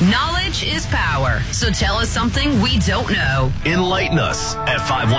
Knowledge is power. So tell us something we don't know. Enlighten us at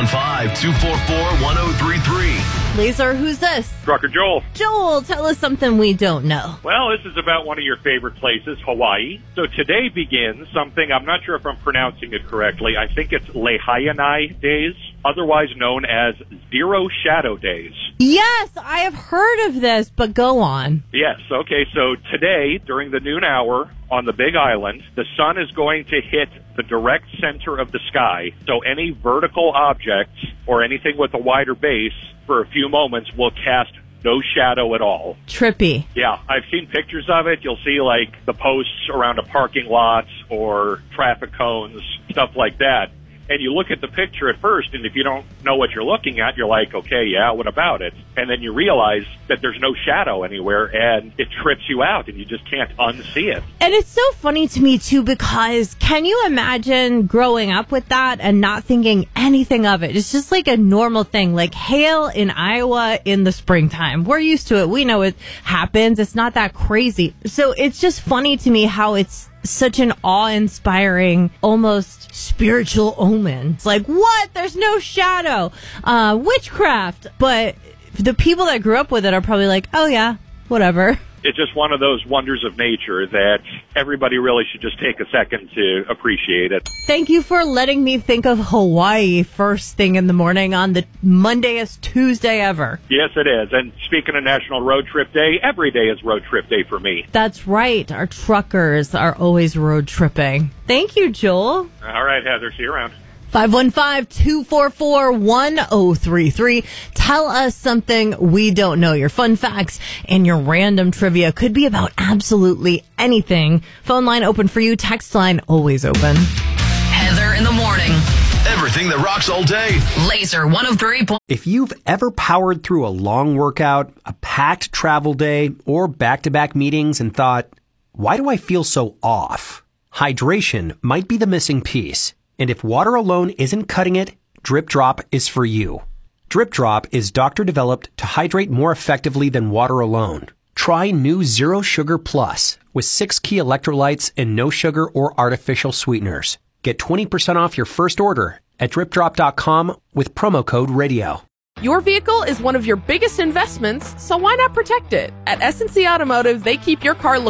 515-244-1033. Laser, who's this? Trucker Joel. Joel, tell us something we don't know. Well, this is about one of your favorite places, Hawaii. So today begins something, I'm not sure if I'm pronouncing it correctly. I think it's Lehayanai Days, otherwise known as Zero Shadow Days. Yes, I have heard of this, but go on. Yes, okay, so today, during the noon hour on the Big Island, the sun is going to hit the direct center of the sky, so any vertical objects or anything with a wider base for a few moments will cast no shadow at all. Trippy. Yeah, I've seen pictures of it. You'll see, like, the posts around a parking lot or traffic cones, stuff like that. And you look at the picture at first, and if you don't know what you're looking at, you're like, okay, yeah, what about it? And then you realize that there's no shadow anywhere, and it trips you out, and you just can't unsee it. And it's so funny to me, too, because can you imagine growing up with that and not thinking anything of it? It's just like a normal thing, like hail in Iowa in the springtime. We're used to it. We know it happens. It's not that crazy. So it's just funny to me how it's such an awe-inspiring, almost spiritual omen. It's like, what? There's no shadow. Witchcraft. But the people that grew up with it are probably like, oh yeah, whatever. It's just one of those wonders of nature that everybody really should just take a second to appreciate it. Thank you for letting me think of Hawaii first thing in the morning on the Mondayest Tuesday ever. Yes, it is. And speaking of National Road Trip Day, every day is Road Trip Day for me. That's right. Our truckers are always road tripping. Thank you, Joel. All right, Heather. See you around. 515-244-1033. Tell us something we don't know. Your fun facts and your random trivia could be about absolutely anything. Phone line open for you. Text line always open. Heather in the morning. Everything that rocks all day. Laser 103. If you've ever powered through a long workout, a packed travel day, or back-to-back meetings and thought, why do I feel so off? Hydration might be the missing piece. And if water alone isn't cutting it, Drip Drop is for you. Drip Drop is doctor-developed to hydrate more effectively than water alone. Try new Zero Sugar Plus with 6 key electrolytes and no sugar or artificial sweeteners. Get 20% off your first order at dripdrop.com with promo code RADIO. Your vehicle is one of your biggest investments, so why not protect it? At S&C Automotive, they keep your car